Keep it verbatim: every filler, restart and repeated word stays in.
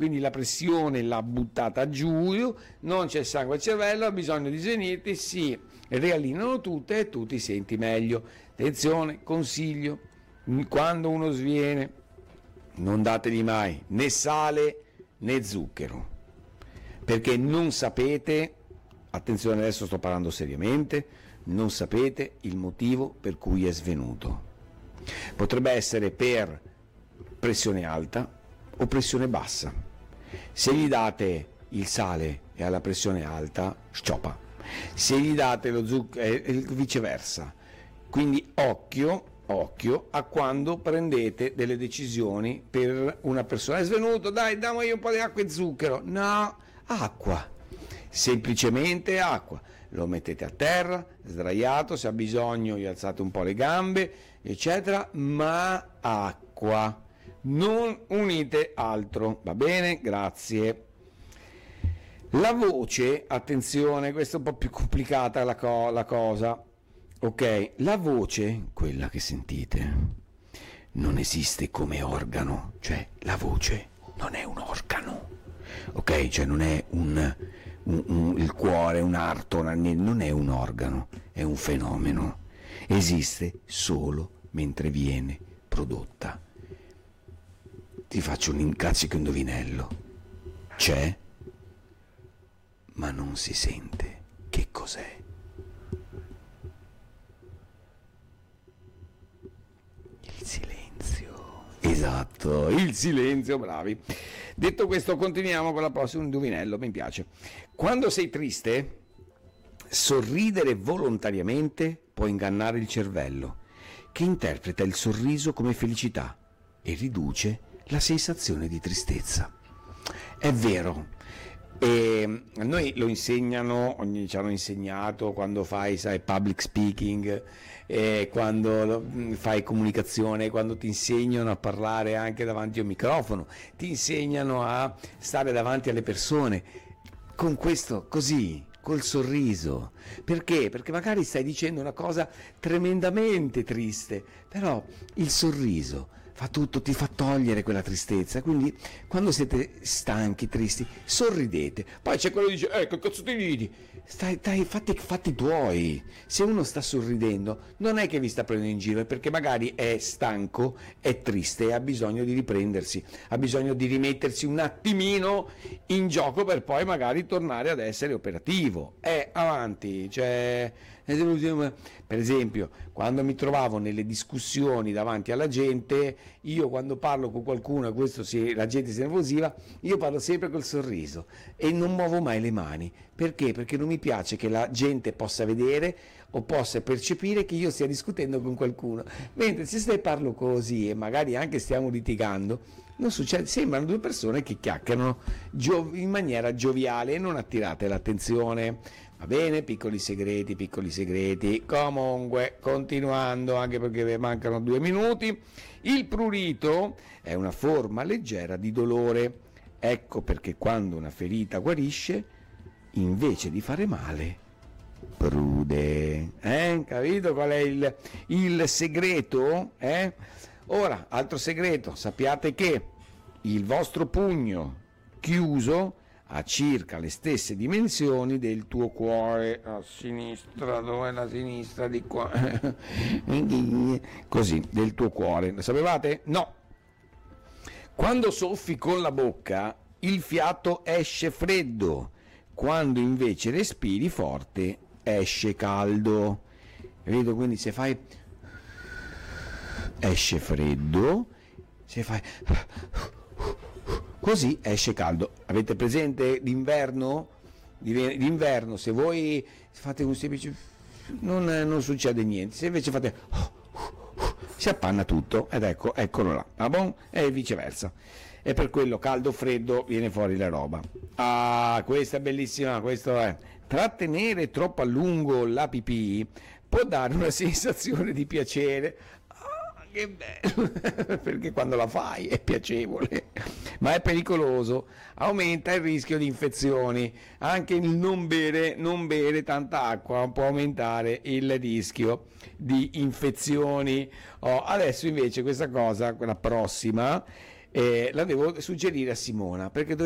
quindi la pressione l'ha buttata giù, non c'è sangue al cervello, ha bisogno di svenirti, si riallineano tutte e tu ti senti meglio. Attenzione, consiglio, quando uno sviene non dategli mai né sale né zucchero, perché non sapete, attenzione adesso sto parlando seriamente, non sapete il motivo per cui è svenuto. Potrebbe essere per pressione alta o pressione bassa. Se gli date il sale e ha la pressione alta, sciopa. Se gli date lo zucchero, eh, viceversa. Quindi occhio, occhio a quando prendete delle decisioni per una persona. È svenuto, dai, dammi un po' di acqua e zucchero. No, acqua. Semplicemente acqua. Lo mettete a terra, sdraiato, se ha bisogno gli alzate un po' le gambe, eccetera, ma acqua. Non unite altro, va bene? Grazie. La voce, attenzione, questa è un po' più complicata la, co- la cosa, ok? La voce, quella che sentite, non esiste come organo, cioè la voce non è un organo, ok? Cioè non è un, un, un il cuore, un arto, non è un organo, è un fenomeno, esiste solo mentre viene prodotta. Ti faccio un incazzico indovinello, c'è ma non si sente. Che cos'è? Il silenzio. Esatto, il silenzio, bravi. Detto questo, continuiamo con la prossima indovinello, mi piace. Quando sei triste, sorridere volontariamente può ingannare il cervello, che interpreta il sorriso come felicità e riduce la sensazione di tristezza. È vero. E a noi lo insegnano, ci hanno insegnato quando fai, sai, public speaking, e quando fai comunicazione, quando ti insegnano a parlare anche davanti a un microfono, ti insegnano a stare davanti alle persone con questo, così, col sorriso. Perché? Perché magari stai dicendo una cosa tremendamente triste, però il sorriso fa tutto, ti fa togliere quella tristezza. Quindi quando siete stanchi, tristi, sorridete. Poi c'è quello che dice, eh, che cazzo ti ridi? Stai, stai, fatti, fatti tuoi. Se uno sta sorridendo non è che vi sta prendendo in giro, è perché magari è stanco, è triste e ha bisogno di riprendersi, ha bisogno di rimettersi un attimino in gioco per poi magari tornare ad essere operativo. Eh, avanti, cioè, per esempio, quando mi trovavo nelle discussioni davanti alla gente, io quando parlo con qualcuno, questo si, la gente si nervosiva, io parlo sempre col sorriso e non muovo mai le mani. Perché? Perché non mi piace che la gente possa vedere o possa percepire che io stia discutendo con qualcuno. Mentre se stai parlo così e magari anche stiamo litigando, non succede, sembrano due persone che chiacchierano gio- in maniera gioviale e non attirate l'attenzione. Va bene, piccoli segreti, piccoli segreti. Comunque, continuando, anche perché mancano due minuti, il prurito è una forma leggera di dolore. Ecco perché quando una ferita guarisce, invece di fare male, prude. Eh? Capito qual è il, il segreto? Eh? Ora, altro segreto, sappiate che il vostro pugno chiuso ha circa le stesse dimensioni del tuo cuore. A sinistra, dove è la sinistra? Di qua. Così, del tuo cuore. Lo sapevate? No. Quando soffi con la bocca, il fiato esce freddo. Quando invece respiri forte, esce caldo. Vedo, quindi se fai esce freddo, se fai così esce caldo. Avete presente d'inverno? D'inverno, se voi fate un semplice, non, non succede niente. Se invece fate, si appanna tutto, ed ecco, eccolo là, ah bon? E viceversa. E per quello caldo freddo viene fuori la roba. Ah, questa è bellissima, questo è. Trattenere troppo a lungo la pipì può dare una sensazione di piacere. Che bello, perché quando la fai è piacevole, ma è pericoloso, aumenta il rischio di infezioni. Anche il non bere, non bere tanta acqua può aumentare il rischio di infezioni. Oh, adesso invece questa cosa, quella prossima, Eh, la devo suggerire a Simona perché